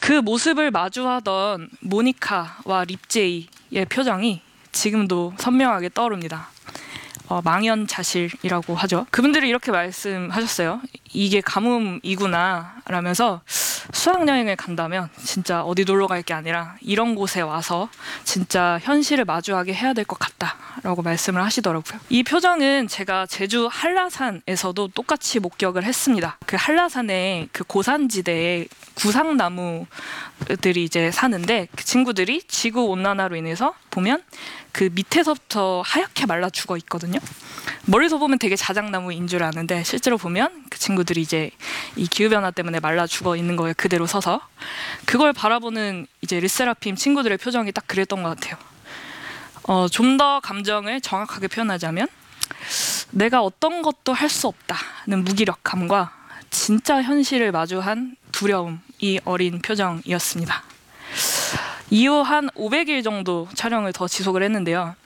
그 모습을 마주하던 모니카와 립제이의 표정이 지금도 선명하게 떠오릅니다. 망연자실이라고 하죠. 그분들이 이렇게 말씀하셨어요. 이게 가뭄이구나 라면서 수학여행을 간다면 진짜 어디 놀러 갈 게 아니라 이런 곳에 와서 진짜 현실을 마주하게 해야 될 것 같다 라고 말씀을 하시더라고요. 이 표정은 제가 제주 한라산에서도 똑같이 목격을 했습니다. 그 한라산의 그 고산지대에 구상나무들이 이제 사는데 그 친구들이 지구온난화로 인해서 보면 그 밑에서부터 하얗게 말라 죽어 있거든요. 멀리서 보면 되게 자작나무인 줄 아는데 실제로 보면 그 친구들이 이제 이 기후변화 때문에 말라 죽어 있는 거에 그대로 서서 그걸 바라보는 이제 르세라핌 친구들의 표정이 딱 그랬던 것 같아요. 좀 더 감정을 정확하게 표현하자면 내가 어떤 것도 할 수 없다는 무기력함과 진짜 현실을 마주한 두려움이 어린 표정이었습니다. 이후 한 500일 정도 촬영을 더 지속을 했는데요.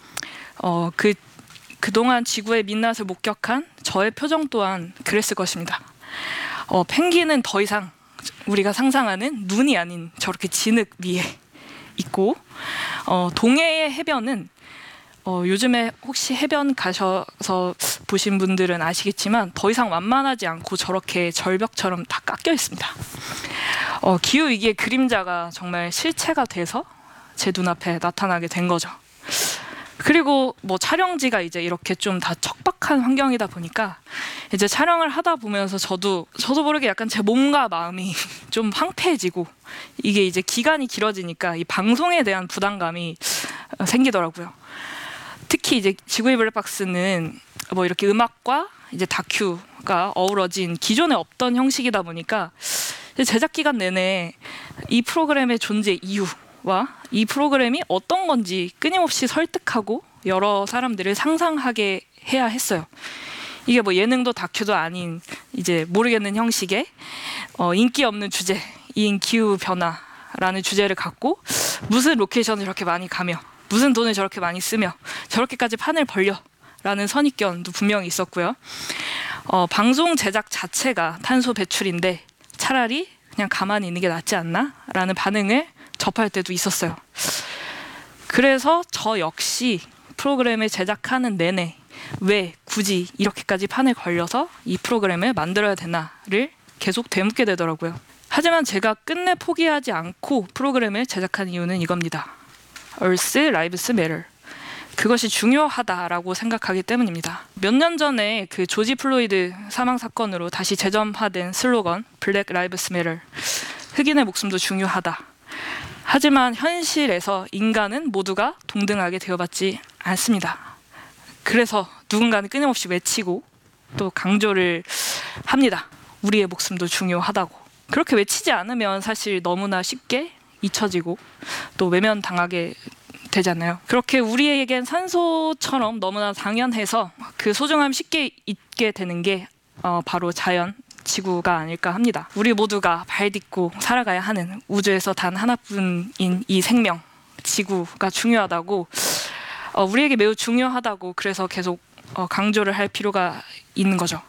그동안 지구의 민낯을 목격한 저의 표정 또한 그랬을 것입니다. 펭귄은 더 이상 우리가 상상하는 눈이 아닌 저렇게 진흙 위에 있고 동해의 해변은 요즘에 혹시 해변 가셔서 보신 분들은 아시겠지만 더 이상 완만하지 않고 저렇게 절벽처럼 다 깎여 있습니다. 기후위기의 그림자가 정말 실체가 돼서 제 눈앞에 나타나게 된 거죠. 그리고 뭐 촬영지가 이제 이렇게 좀 다 척박한 환경이다 보니까 이제 촬영을 하다 보면서 저도 모르게 약간 제 몸과 마음이 좀 황폐해지고 이게 이제 기간이 길어지니까 이 방송에 대한 부담감이 생기더라고요. 특히 이제 지구의 블랙박스는 뭐 이렇게 음악과 이제 다큐가 어우러진 기존에 없던 형식이다 보니까 제작 기간 내내 이 프로그램의 존재 이유와 이 프로그램이 어떤 건지 끊임없이 설득하고 여러 사람들을 상상하게 해야 했어요. 이게 뭐 예능도 다큐도 아닌 이제 모르겠는 형식의 인기 없는 주제인 기후 변화라는 주제를 갖고 무슨 로케이션을 저렇게 많이 가며 무슨 돈을 저렇게 많이 쓰며 저렇게까지 판을 벌려 라는 선입견도 분명히 있었고요. 방송 제작 자체가 탄소 배출인데 차라리 그냥 가만히 있는 게 낫지 않나? 라는 반응을 접할 때도 있었어요. 그래서 저 역시 프로그램을 제작하는 내내 왜 굳이 이렇게까지 판을 걸려서 이 프로그램을 만들어야 되나를 계속 되묻게 되더라고요. 하지만 제가 끝내 포기하지 않고 프로그램을 제작한 이유는 이겁니다. Earth Lives Matter. 그것이 중요하다라고 생각하기 때문입니다. 몇 년 전에 그 조지 플로이드 사망 사건으로 다시 재점화된 슬로건 Black Lives Matter. 흑인의 목숨도 중요하다. 하지만 현실에서 인간은 모두가 동등하게 대우받지 않습니다. 그래서 누군가는 끊임없이 외치고 또 강조를 합니다. 우리의 목숨도 중요하다고. 그렇게 외치지 않으면 사실 너무나 쉽게 잊혀지고 또 외면당하게 되잖아요. 그렇게 우리에겐 산소처럼 너무나 당연해서 그 소중함 쉽게 잊게 되는 게 바로 자연, 지구가 아닐까 합니다. 우리 모두가 발 딛고 살아가야 하는 우주에서 단 하나뿐인 이 생명, 지구가 중요하다고 우리에게 매우 중요하다고 그래서 계속 강조를 할 필요가 있는 거죠.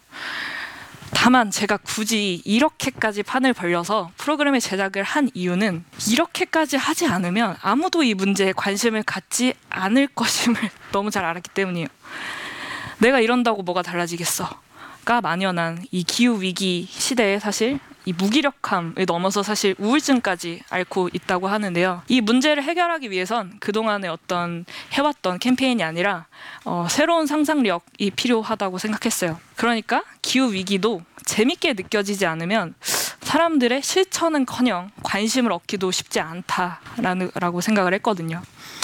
다만 제가 굳이 이렇게까지 판을 벌려서 프로그램의 제작을 한 이유는 이렇게까지 하지 않으면 아무도 이 문제에 관심을 갖지 않을 것임을 너무 잘 알았기 때문이에요. 내가 이런다고 뭐가 달라지겠어가 만연한 이 기후위기 시대에 사실 이 무기력함을 넘어서 사실 우울증까지 앓고 있다고 하는데요. 이 문제를 해결하기 위해선 그동안에 어떤 해왔던 캠페인이 아니라 새로운 상상력이 필요하다고 생각했어요. 그러니까 기후위기도 재밌게 느껴지지 않으면 사람들의 실천은커녕 관심을 얻기도 쉽지 않다라고 생각을 했거든요.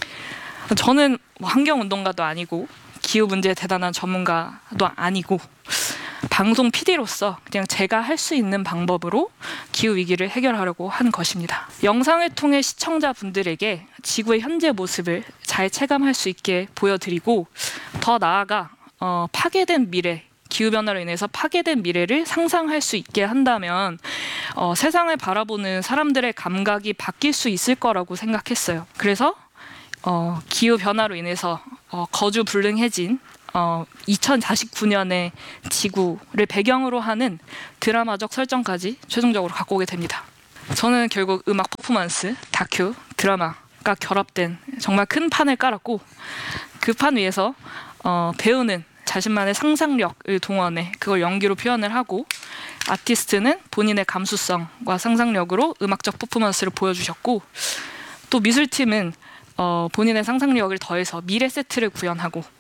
저는 환경운동가도 아니고 기후 문제에 대단한 전문가도 아니고 방송 PD로서 그냥 제가 할 수 있는 방법으로 기후위기를 해결하려고 한 것입니다. 영상을 통해 시청자분들에게 지구의 현재 모습을 잘 체감할 수 있게 보여드리고 더 나아가 파괴된 미래, 기후변화로 인해서 파괴된 미래를 상상할 수 있게 한다면 세상을 바라보는 사람들의 감각이 바뀔 수 있을 거라고 생각했어요. 그래서 기후변화로 인해서 거주불능해진 2049년의 지구를 배경으로 하는 드라마적 설정까지 최종적으로 갖고 오게 됩니다. 저는 결국 음악 퍼포먼스, 다큐, 드라마가 결합된 정말 큰 판을 깔았고 그 판 위에서 배우는 자신만의 상상력을 동원해 그걸 연기로 표현을 하고 아티스트는 본인의 감수성과 상상력으로 음악적 퍼포먼스를 보여주셨고 또 미술팀은 본인의 상상력을 더해서 미래 세트를 구현하고